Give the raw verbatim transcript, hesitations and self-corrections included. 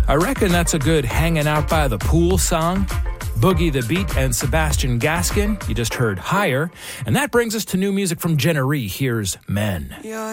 I reckon that's a good hanging out by the pool song. Boogie the Beat and Sebastian Gaskin. You just heard Higher. And that brings us to new music from Jenna Ree. Here's Men.